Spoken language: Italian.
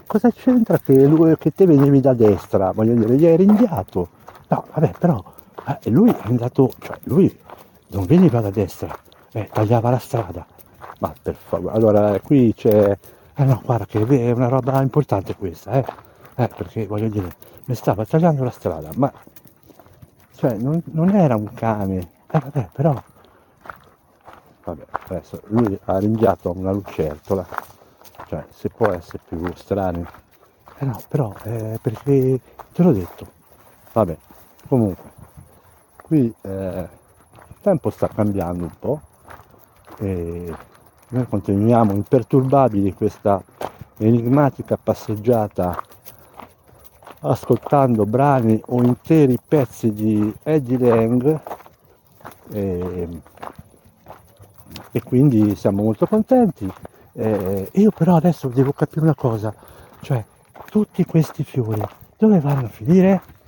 cosa c'entra che te venevi da destra? Voglio dire, gli hai rinviato. No, vabbè, però lui è andato, cioè lui non veniva da destra, tagliava la strada. Ma per favore, allora qui c'è... no, guarda che è una roba importante questa, perché voglio dire, mi stava tagliando la strada, ma cioè non era un cane, vabbè, però, vabbè, adesso lui ha rinviato una lucertola, cioè se può essere più strano, no, però, perché te l'ho detto, vabbè, comunque, qui il tempo sta cambiando un po', e noi continuiamo imperturbabili questa enigmatica passeggiata ascoltando brani o interi pezzi di Eddie Lang e, e quindi siamo molto contenti. Io però adesso devo capire una cosa, cioè tutti questi fiori dove vanno a finire?